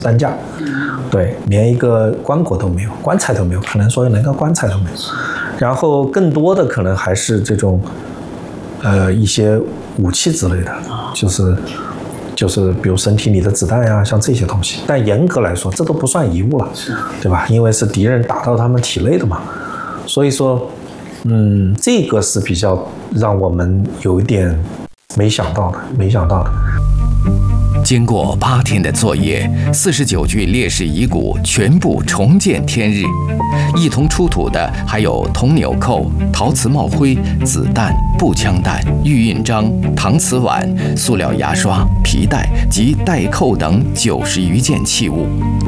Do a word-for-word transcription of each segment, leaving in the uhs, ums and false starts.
担架，对，连一个棺椁都没有，棺材都没有，可能说连个棺材都没有。然后更多的可能还是这种，呃，一些武器之类的，就是就是比如身体里的子弹呀，像这些东西。但严格来说，这都不算遗物了，对吧？因为是敌人打到他们体内的嘛。所以说，嗯，这个是比较让我们有一点没想到的，没想到的。 经过八天的作业，四十九具烈士遗骨全部重见天日。一同出土的还有铜纽扣、陶瓷帽徽、子弹、步枪弹、玉印章、搪瓷碗、塑料牙刷、皮带及带扣等九十余件器物。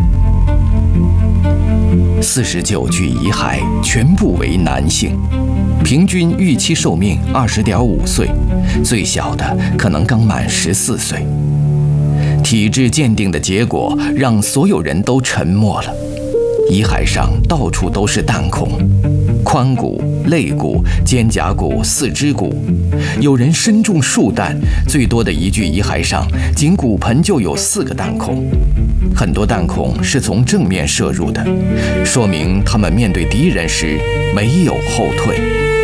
四十九具遗骸全部为男性，平均预期寿命二十点五岁，最小的可能刚满十四岁。体质鉴定的结果让所有人都沉默了。遗骸上到处都是弹孔，髋骨、肋骨、肩胛骨、四肢骨，有人身中数弹。最多的一具遗骸上，仅骨盆就有四个弹孔，很多弹孔是从正面射入的，说明他们面对敌人时没有后退。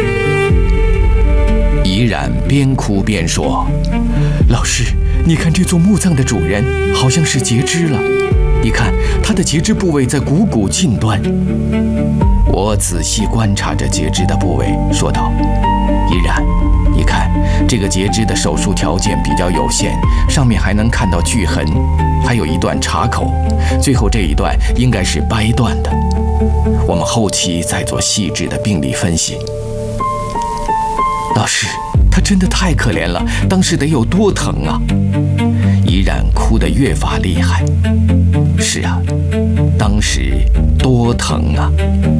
怡然边哭边说：“老师，你看这座墓葬的主人好像是截肢了，你看他的截肢部位在股骨近端。”我仔细观察着截肢的部位，说道：“怡然，你看这个截肢的手术条件比较有限，上面还能看到锯痕，还有一段插口，最后这一段应该是掰断的。我们后期再做细致的病理分析。”老师，他真的太可怜了，当时得有多疼啊！依然哭得越发厉害。是啊，当时多疼啊！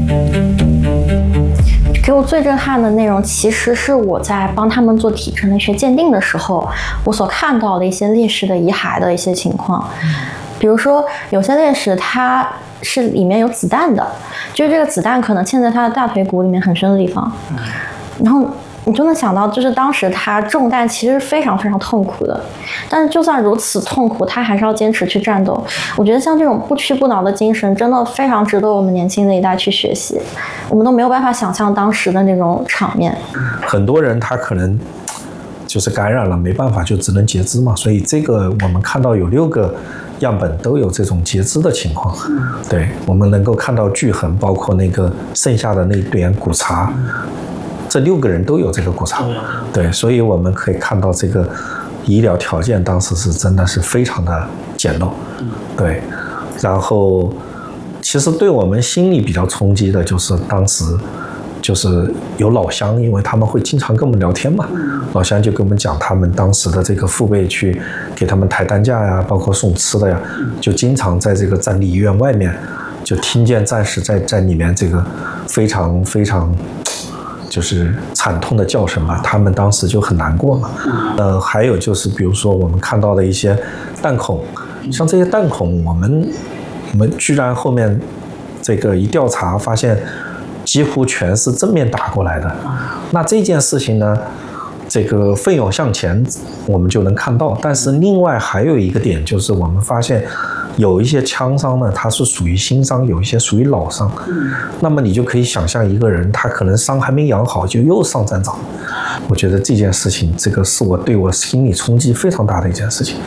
给我最震撼的内容，其实是我在帮他们做体质内学鉴定的时候，我所看到的一些烈士的遗骸的一些情况。比如说，有些烈士他是里面有子弹的，就是这个子弹可能嵌在他的大腿骨里面很深的地方，然后你就能想到，就是当时他中弹其实非常非常痛苦的，但是就算如此痛苦，他还是要坚持去战斗。我觉得像这种不屈不挠的精神，真的非常值得我们年轻的一代去学习。我们都没有办法想象当时的那种场面。 很多人他可能就是感染了，没办法就只能截肢嘛，所以这个我们看到有六个样本都有这种截肢的情况。对，我们能够看到锯痕，包括那个剩下的那点骨茬。这六个人都有这个骨茬，对，所以我们可以看到这个医疗条件当时是真的是非常的简陋，对。然后，其实对我们心里比较冲击的就是当时就是有老乡，因为他们会经常跟我们聊天嘛，老乡就跟我们讲他们当时的这个父辈去给他们抬担架呀，包括送吃的呀，就经常在这个战地医院外面就听见战士在在里面这个非常非常。就是惨痛的叫声嘛，他们当时就很难过嘛。呃，还有就是，比如说我们看到的一些弹孔，像这些弹孔，我们我们居然后面这个一调查发现，几乎全是正面打过来的。那这件事情呢，这个奋勇向前，我们就能看到。但是另外还有一个点，就是我们发现。有一些枪伤呢，它是属于新伤，有一些属于老伤。嗯，那么你就可以想象一个人，他可能伤还没养好，就又上战场。我觉得这件事情，这个是我对我心理冲击非常大的一件事情。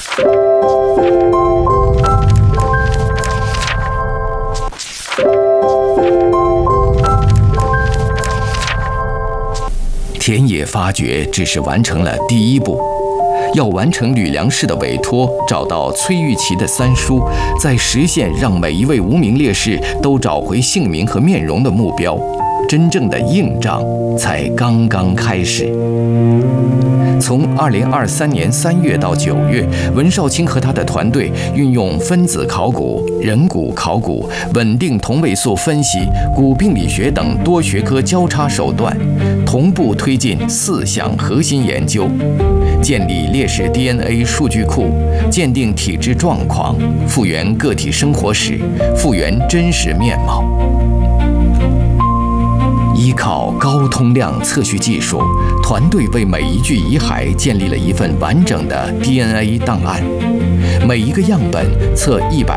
田野发掘只是完成了第一步。要完成吕梁氏的委托，找到崔玉琪的三叔，在实现让每一位无名烈士都找回姓名和面容的目标，真正的硬仗才刚刚开始。从二零二三年三月到九月，文少卿和他的团队运用分子考古、人骨考古、稳定同位素分析、骨病理学等多学科交叉手段，同步推进四项核心研究。建立烈士 D N A 数据库，鉴定体质状况，复原个体生活史，复原真实面貌。依靠高通量测序技术，团队为每一具遗骸建立了一份完整的 D N A 档案。每一个样本测一百